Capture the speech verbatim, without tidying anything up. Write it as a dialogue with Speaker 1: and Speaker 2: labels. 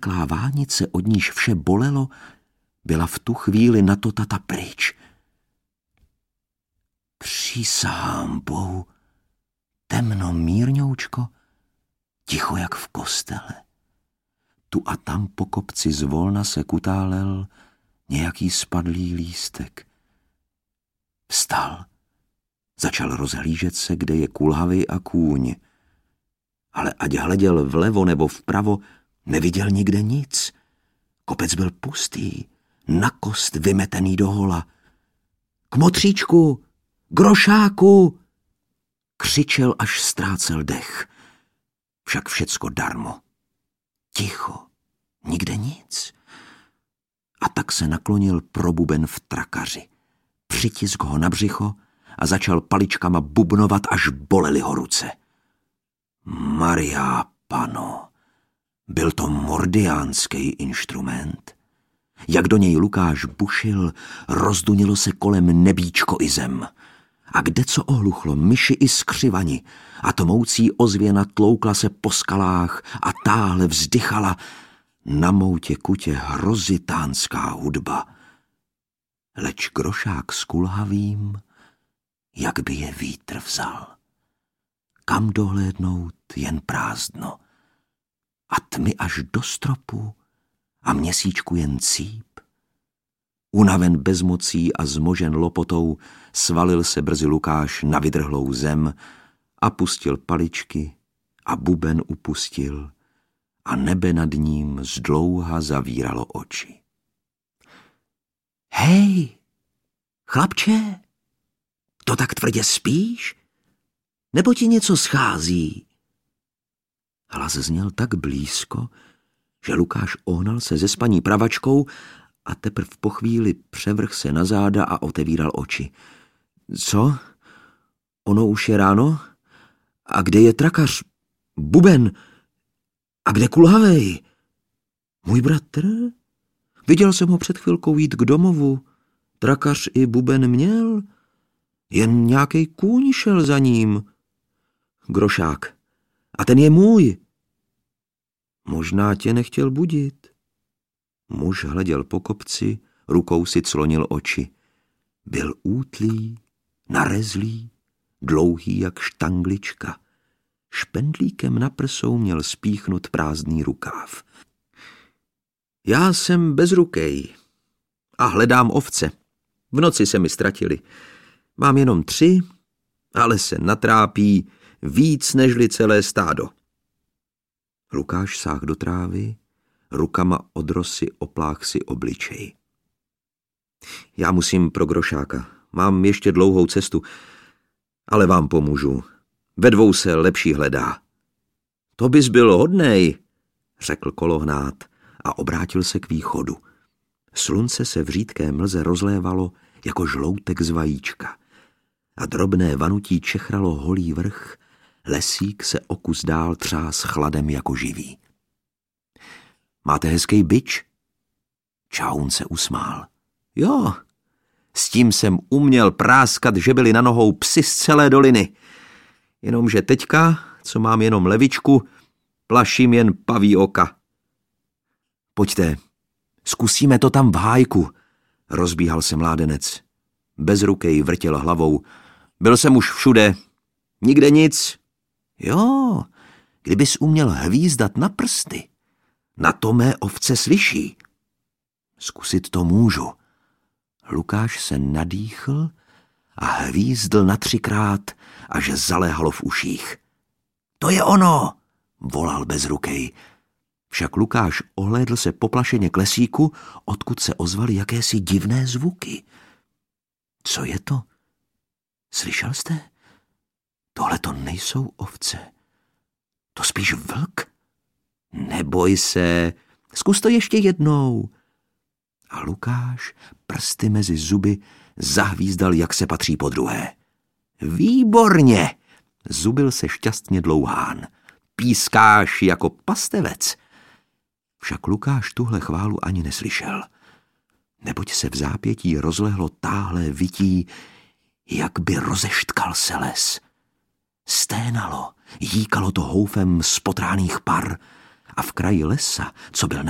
Speaker 1: rozteklá vánice, od níž vše bolelo, byla v tu chvíli na to tata pryč. Přísahám Bohu, temno mírňoučko, ticho jak v kostele. Tu a tam po kopci zvolna se kutálel nějaký spadlý lístek. Vstal, začal rozhlížet se, kde je kulhavý a kůň. Ale ať hleděl vlevo nebo vpravo, neviděl nikde nic. Kopec byl pustý, na kost vymetený do hola. Kmotříčku, grošáku, křičel, až ztrácel dech. Však všecko darmo. Ticho, nikde nic. A tak se naklonil pro buben v trakaři. Přitisk ho na břicho a začal paličkama bubnovat, až bolely ho ruce. Maria Pano, byl to mordiánský inštrument. Jak do něj Lukáš bušil, rozdunilo se kolem nebíčko i zem. A kde co ohluchlo, myši i skřivani, a tmoucí ozvěna tloukla se po skalách a táhle vzdychala. Na moutě kutě hrozitánská hudba. Leč grošák s kulhavým, jak by je vítr vzal. Kam dohlédnout, jen prázdno. A tmy až do stropu a měsíčku jen cíp. Unaven bezmocí a zmožen lopotou svalil se brzy Lukáš na vydrhlou zem a pustil paličky a buben upustil a nebe nad ním zdlouha zavíralo oči. Hej, chlapče, to tak tvrdě spíš? Nebo ti něco schází? Hlas zněl tak blízko, že Lukáš ohnal se ze spaní pravačkou a teprv po chvíli převrhl se na záda a otevíral oči. Co? Ono už je ráno? A kde je trakař? Buben? A kde kulhavej? Můj bratr? Viděl jsem ho před chvilkou jít k domovu. Trakař i buben měl. Jen nějakej kůň šel za ním. Grošák. A ten je můj. Možná tě nechtěl budit. Muž hleděl po kopci, rukou si clonil oči. Byl útlý, narezlý, dlouhý jak štanglička. Špendlíkem na prsou měl spíchnut prázdný rukáv. Já jsem bezrukej a hledám ovce. V noci se mi ztratili. Mám jenom tři, ale se natrápí víc nežli celé stádo. Lukáš sáhl do trávy, rukama od rosy oplách si obličej. Já musím pro grošáka. Mám ještě dlouhou cestu, ale vám pomůžu. Ve dvou se lepší hledá. To bys byl hodnej, řekl kolohnát a obrátil se k východu. Slunce se v řídké mlze rozlévalo jako žloutek z vajíčka a drobné vanutí čechralo holý vrch, lesík se o kus dál třás chladem jako živý. Máte hezký bič? Čaun se usmál. Jo, s tím jsem uměl práskat, že byli na nohou psi z celé doliny. Jenomže teďka, co mám jenom levičku, plaším jen paví oka. Pojďte, zkusíme to tam v hájku, rozbíhal se mládenec. Bezrukej vrtěl hlavou. Byl jsem už všude, nikde nic. Jo, kdybys uměl hvízdat na prsty, na to mé ovce slyší. Zkusit to můžu. Lukáš se nadýchl a hvízdl na třikrát, až zaléhalo v uších. To je ono, volal Bezrukej. Však Lukáš ohlédl se poplašeně k lesíku, odkud se ozvaly jakési divné zvuky. Co je to? Slyšel jste? Tohle to nejsou ovce. To spíš vlk? Neboj se, zkus to ještě jednou. A Lukáš prsty mezi zuby zahvízdal, jak se patří podruhé. Výborně, zubil se šťastně dlouhán. Pískáš jako pastevec. Však Lukáš tuhle chválu ani neslyšel. Neboť se v zápětí rozlehlo táhlé vytí, jak by rozeštkal se les. Sténalo, jíkalo to houfem z potráných par a v kraji lesa, co byl